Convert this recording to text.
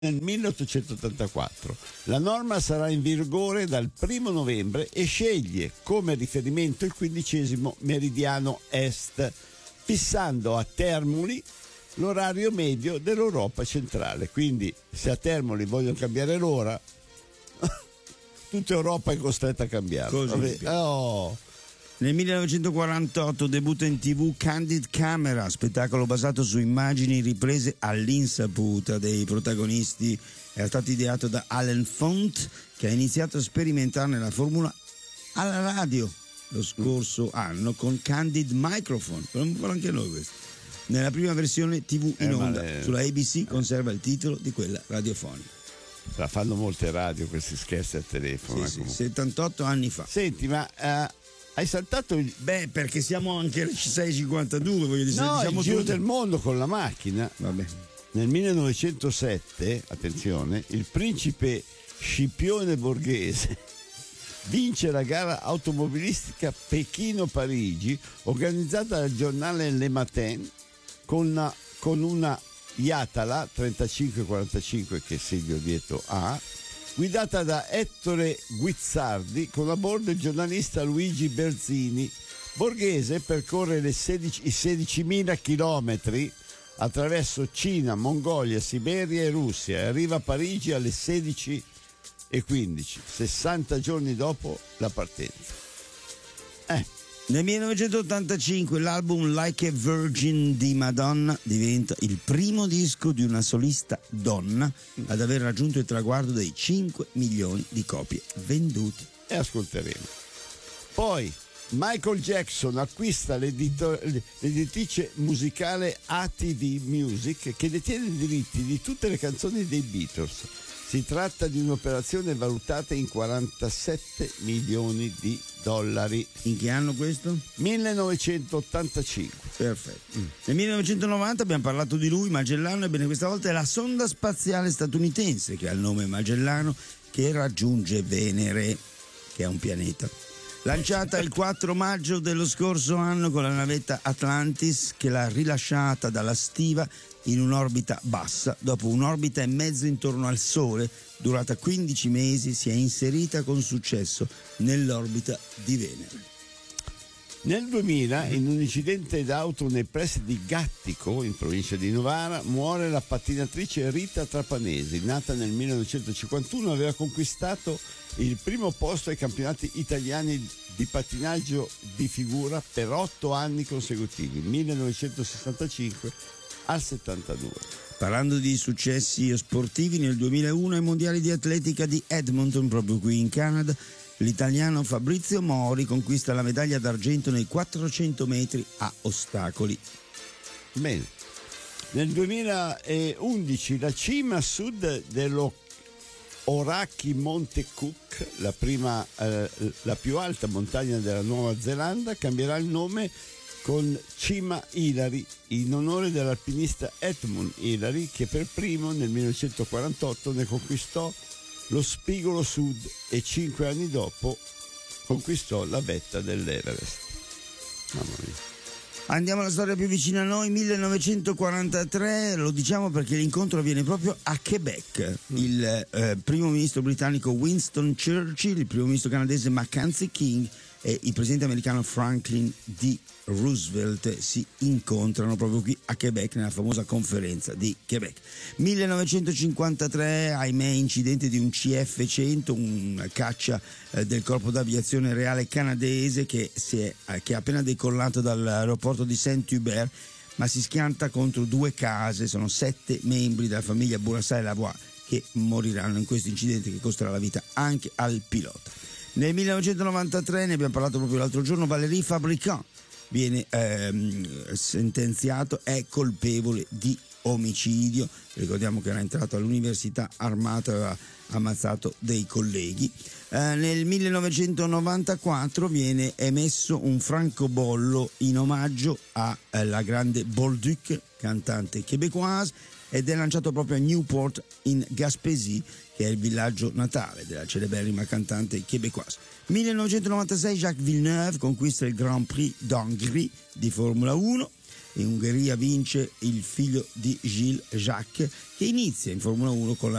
nel 1884. La norma sarà in vigore dal 1 novembre e sceglie come riferimento il 15° meridiano est, fissando a Termoli l'orario medio dell'Europa centrale. Quindi se a Termoli vogliono cambiare l'ora, tutta Europa è costretta a cambiare. Nel 1948 debutta in TV Candid Camera, spettacolo basato su immagini riprese all'insaputa dei protagonisti. Era stato ideato da Alan Font, che ha iniziato a sperimentarne la formula alla radio lo scorso anno con Candid Microphone. Vogliamo fare anche noi questo. Nella prima versione TV in onda sulla ABC conserva il titolo di quella radiofonica. La fanno molte radio questi scherzi al telefono. Sì, 78 anni fa. Senti, ma hai saltato il... Beh, perché siamo anche alle 6:52, voglio dire. No, diciamo il giro del mondo con la macchina. Vabbè. Nel 1907, attenzione, il principe Scipione Borghese vince la gara automobilistica Pechino-Parigi organizzata dal giornale Le Matin con una Yatala 3545 che Silvio Vieto ha, guidata da Ettore Guizzardi, con a bordo il giornalista Luigi Berzini. Borghese percorre i 16.000 chilometri attraverso Cina, Mongolia, Siberia e Russia e arriva a Parigi alle 16:15, 60 giorni dopo la partenza. Nel 1985 l'album Like a Virgin di Madonna diventa il primo disco di una solista donna ad aver raggiunto il traguardo dei 5 milioni di copie vendute. E ascolteremo. Poi Michael Jackson acquista l'editrice musicale ATV Music, che detiene i diritti di tutte le canzoni dei Beatles. Si tratta di un'operazione valutata in 47 milioni di dollari. In che anno questo? 1985. Perfetto. Nel 1990 abbiamo parlato di lui, Magellano. Ebbene, questa volta è la sonda spaziale statunitense, che ha il nome Magellano, che raggiunge Venere, che è un pianeta. Lanciata il 4 maggio dello scorso anno con la navetta Atlantis, che l'ha rilasciata dalla stiva in un'orbita bassa. Dopo un'orbita e mezzo intorno al Sole, durata 15 mesi, si è inserita con successo nell'orbita di Venere. Nel 2000, in un incidente d'auto nei pressi di Gattico, in provincia di Novara, muore la pattinatrice Rita Trapanesi. Nata nel 1951, aveva conquistato il primo posto ai campionati italiani di pattinaggio di figura per 8 anni consecutivi, 1965 al 72. Parlando di successi sportivi, nel 2001 ai mondiali di atletica di Edmonton, proprio qui in Canada, l'italiano Fabrizio Mori conquista la medaglia d'argento nei 400 metri a ostacoli. Bene. Nel 2011 la cima a sud dello Oraki Monte Cook, la più alta montagna della Nuova Zelanda, cambierà il nome con Cima Hillary, in onore dell'alpinista Edmund Hillary, che per primo nel 1948 ne conquistò lo spigolo sud e 5 anni dopo conquistò la vetta dell'Everest. Mamma mia. Andiamo alla storia più vicina a noi, 1943, lo diciamo perché l'incontro avviene proprio a Quebec. Il primo ministro britannico Winston Churchill, il primo ministro canadese Mackenzie King e il presidente americano Franklin D. Roosevelt si incontrano proprio qui a Quebec, nella famosa conferenza di Quebec. 1953, ahimè, incidente di un CF-100, un caccia del corpo d'aviazione reale canadese che ha appena decollato dall'aeroporto di Saint-Hubert, ma si schianta contro 2 case. Sono 7 membri della famiglia Bourassa-Lavoie che moriranno in questo incidente, che costerà la vita anche al pilota. Nel 1993, ne abbiamo parlato proprio l'altro giorno, Valéry Fabricant viene sentenziato, è colpevole di omicidio. Ricordiamo che era entrato all'università armato e aveva ammazzato dei colleghi. Nel 1994 viene emesso un francobollo in omaggio alla grande Bolduc, cantante québécoise, ed è lanciato proprio a Newport in Gaspésie, che è il villaggio natale della celeberrima cantante québécoise. 1996 Jacques Villeneuve conquista il Grand Prix d'Hongrie di Formula 1. In Ungheria vince il figlio di Gilles Jacques, che inizia in Formula 1 con la